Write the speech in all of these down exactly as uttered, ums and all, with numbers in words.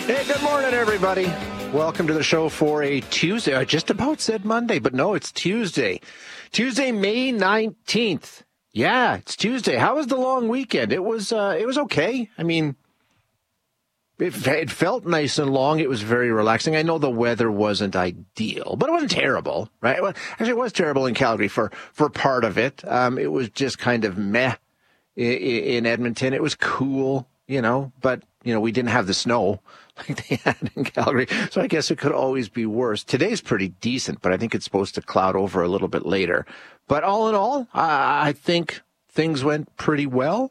Hey, good morning, everybody. Welcome to the show for a Tuesday. I just about said Monday, but no, it's Tuesday. Tuesday, May nineteenth. Yeah, it's Tuesday. How was the long weekend? It was uh, it was okay. I mean, it, it felt nice and long. It was very relaxing. I know the weather wasn't ideal, but it wasn't terrible, right? Well, actually, it was terrible in Calgary for, for part of it. Um, it was just kind of meh in, in Edmonton. It was cool, you know, but, you know, we didn't have the snow like they had in Calgary. So I guess it could always be worse. Today's pretty decent, but I think it's supposed to cloud over a little bit later. But all in all, I, I think things went pretty well.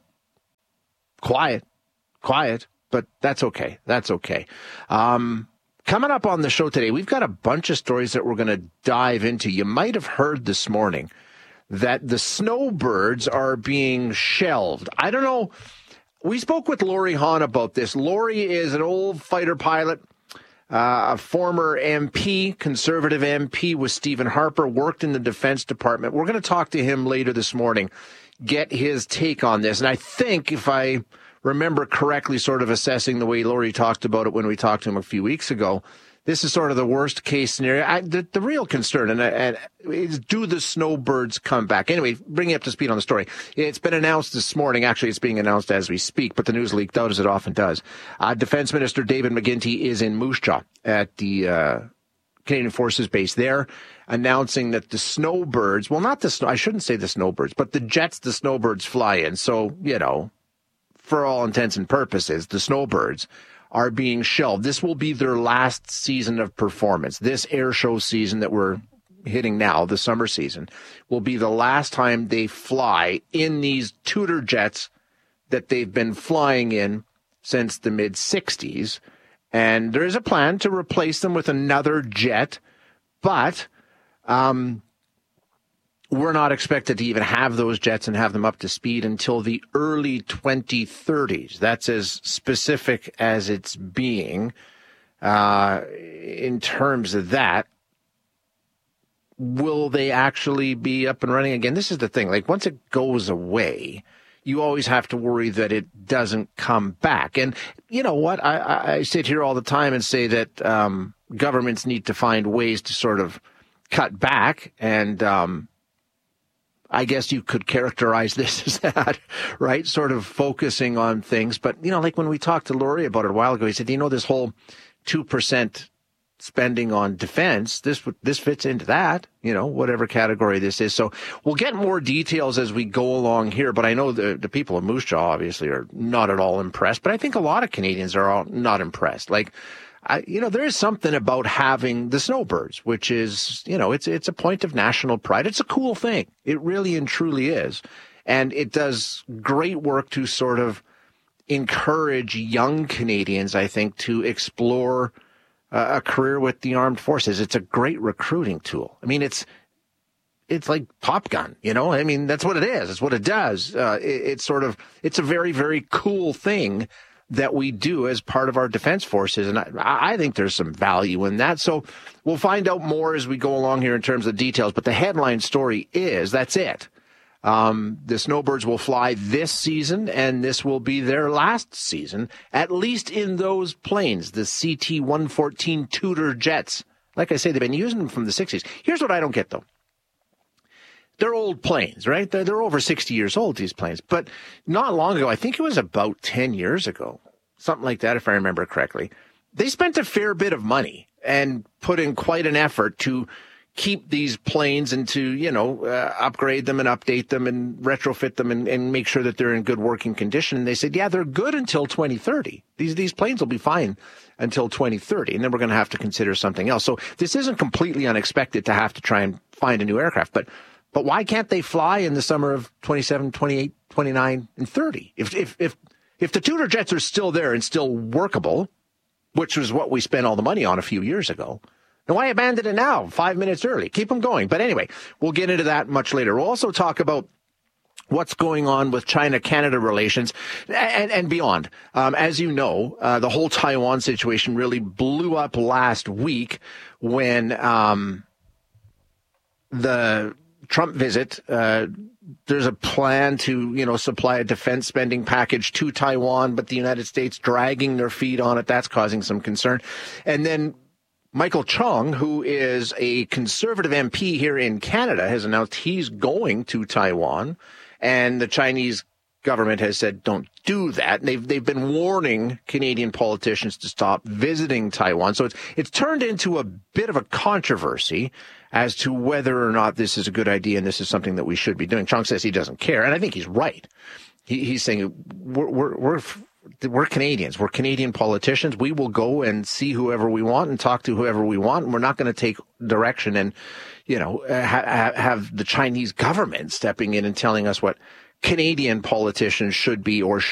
Quiet, quiet, but that's okay. That's okay. Um, coming up on the show today, we've got a bunch of stories that we're going to dive into. You might have heard this morning that the snowbirds are being shelved. I don't know. We spoke with Laurie Hahn about this. Laurie is an old fighter pilot, uh, a former M P, conservative M P with Stephen Harper, worked in the Defense Department. We're going to talk to him later this morning, get his take on this. And I think, if I remember correctly, sort of assessing the way Laurie talked about it when we talked to him a few weeks ago, this is sort of the worst case scenario. I, the, the real concern and, and is, do the snowbirds come back? Anyway, bring you up to speed on the story. It's been announced this morning. Actually, it's being announced as we speak, but the news leaked out as it often does. Uh, Defense Minister David McGuinty is in Moose Jaw at the uh, Canadian Forces Base there, announcing that the snowbirds, well, not the snow, I shouldn't say the snowbirds, but the jets the snowbirds fly in. So, you know, for all intents and purposes, the snowbirds are being shelved. This will be their last season of performance. This air show season that we're hitting now, the summer season, will be the last time they fly in these Tudor jets that they've been flying in since the mid-sixties. And there is a plan to replace them with another jet, but um, we're not expected to even have those jets and have them up to speed until the early twenty thirties. That's as specific as it's being uh, in terms of that. Will they actually be up and running again? This is the thing. Like, once it goes away, you always have to worry that it doesn't come back. And you know what? I, I sit here all the time and say that um, governments need to find ways to sort of cut back, and um, I guess you could characterize this as that, right? Sort of focusing on things. But, you know, like when we talked to Laurie about it a while ago, he said, you know, this whole two percent spending on defense, this this fits into that, you know, whatever category this is. So we'll get more details as we go along here. But I know the, the people of Moose Jaw obviously are not at all impressed. But I think a lot of Canadians are all not impressed. Like, I, you know, there is something about having the snowbirds, which is, you know, it's it's a point of national pride. It's a cool thing. It really and truly is. And it does great work to sort of encourage young Canadians, I think, to explore uh, a career with the armed forces. It's a great recruiting tool. I mean, it's it's like Top Gun, you know? I mean, that's what it is. It's what it does. Uh, it, it's sort of, it's a very, very cool thing that we do as part of our defense forces. And I, I think there's some value in that. So we'll find out more as we go along here in terms of details. But the headline story is, that's it. Um, the snowbirds will fly this season, and this will be their last season, at least in those planes, the C T one fourteen Tudor jets. Like I say, they've been using them from the sixties. Here's what I don't get, though. They're old planes, right? They're, they're over sixty years old, these planes. But not long ago, I think it was about ten years ago, something like that, if I remember correctly, they spent a fair bit of money and put in quite an effort to keep these planes and to, you know, uh, upgrade them and update them and retrofit them and, and make sure that they're in good working condition. And they said, yeah, they're good until twenty thirty. These, these planes will be fine until twenty thirty. And then we're going to have to consider something else. So this isn't completely unexpected to have to try and find a new aircraft. But But why can't they fly in the summer of twenty-seven, twenty-eight, twenty-nine, and thirty? If if if if the Tudor jets are still there and still workable, which was what we spent all the money on a few years ago, then why abandon it now, five minutes early? Keep them going. But anyway, we'll get into that much later. We'll also talk about what's going on with China-Canada relations and, and beyond. Um, as you know, uh, the whole Taiwan situation really blew up last week when um, the Trump visit uh, there's a plan to, you know, supply a defense spending package to Taiwan, but the United States dragging their feet on it. That's causing some concern. And then Michael Chong, who is a conservative M P here in Canada, has announced he's going to Taiwan, and the Chinese government has said don't do that. And they've they've been warning Canadian politicians to stop visiting Taiwan. So it's it's turned into a bit of a controversy as to whether or not this is a good idea and this is something that we should be doing. Chong says he doesn't care, and I think he's right. He, he's saying we're we're we're we're Canadians. We're Canadian politicians. We will go and see whoever we want and talk to whoever we want, and we're not going to take direction and, you know, ha- have the Chinese government stepping in and telling us what Canadian politicians should be or